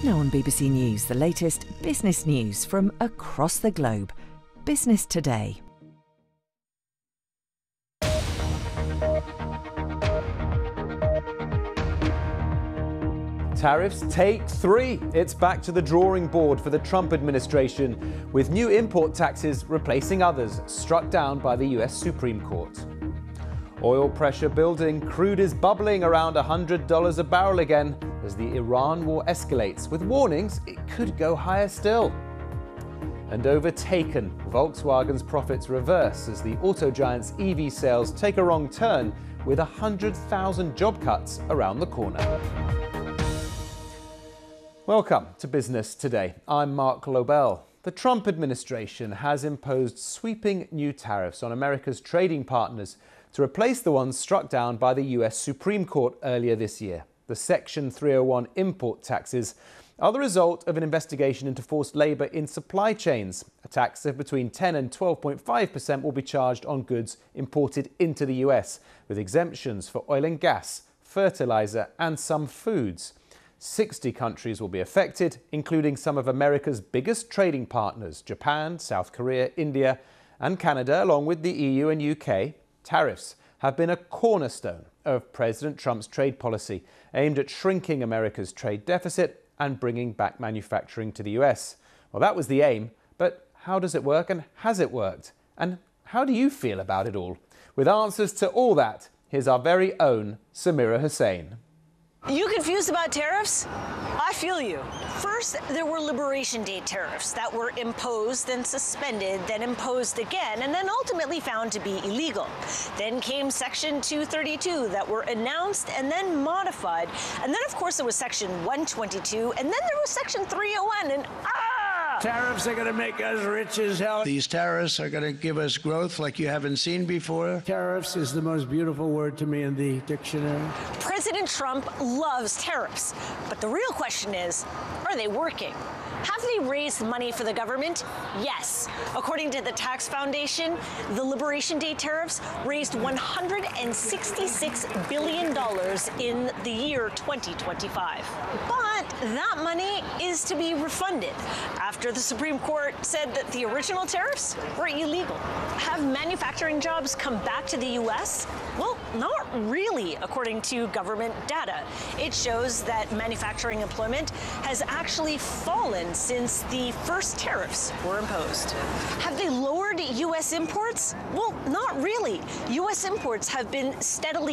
Now on BBC News, the latest business news from across the globe. Business Today. Tariffs take 3. It's back to the drawing board for the Trump administration, with new import taxes replacing others struck down by the US Supreme Court. Oil pressure building, crude is bubbling around $100 a barrel again as the Iran war escalates, with warnings it could go higher still. And overtaken, Volkswagen's profits reverse as the auto giant's EV sales take a wrong turn, with 100,000 job cuts around the corner. Welcome to Business Today. I'm Mark Lobel. The Trump administration has imposed sweeping new tariffs on America's trading partners to replace the ones struck down by the US Supreme Court earlier this year. The Section 301 import taxes are the result of an investigation into forced labour in supply chains. A tax of between 10 and 12.5% will be charged on goods imported into the US, with exemptions for oil and gas, fertiliser and some foods. 60 countries will be affected, including some of America's biggest trading partners, Japan, South Korea, India and Canada, along with the EU and UK. Tariffs have been a cornerstone of President Trump's trade policy, aimed at shrinking America's trade deficit and bringing back manufacturing to the US. Well, that was the aim, but how does it work and has it worked? And how do you feel about it all? With answers to all that, here's our very own Samira Hussain. You confused about tariffs? I feel you. First, there were Liberation Day tariffs that were imposed, then suspended, then imposed again, and then ultimately found to be illegal. Then came Section 232 that were announced and then modified. And then, of course, there was Section 122, and then there was Section 301, and Tariffs are going to make us rich as hell. These tariffs are going to give us growth like you haven't seen before. Tariffs is the most beautiful word to me in the dictionary. President Trump loves tariffs, but the real question is, are they working? Have they raised money for the government? Yes. According to the Tax Foundation, the Liberation Day tariffs raised $166 billion in the year 2025. But that money is to be refunded after the Supreme Court said that the original tariffs were illegal. Have manufacturing jobs come back to the U.S.? Well, not really, according to government data. It shows that manufacturing employment has actually fallen since the first tariffs were imposed. Have they lowered U.S. imports? Well, not really. U.S. imports have been steadily